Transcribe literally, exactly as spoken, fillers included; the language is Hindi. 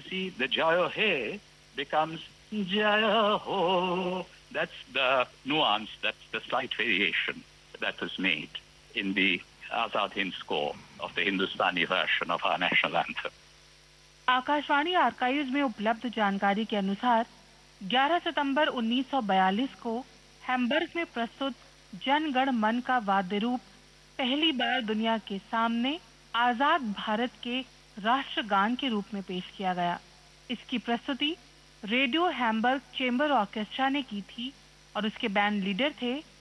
see, the Jaya He becomes Jaya Ho. That's the nuance, that's the slight variation that was made in the Azad Hind score of the Hindustani version of our national anthem. Akashvani archives में उपलब्ध जानकारी के अनुसार ग्यारह सितंबर उन्नीस सौ बयालीस को हैम्बर्ग में प्रस्तुत जन गण मन का वाद्य रूप पहली बार दुनिया के सामने आजाद भारत के राष्ट्रगान के रूप में पेश किया गया। इसकी प्रस्तुति रेडियो हैम्बर्ग चेंबर ऑर्केस्ट्रा ने की थी और उसके बैंड लीडर थे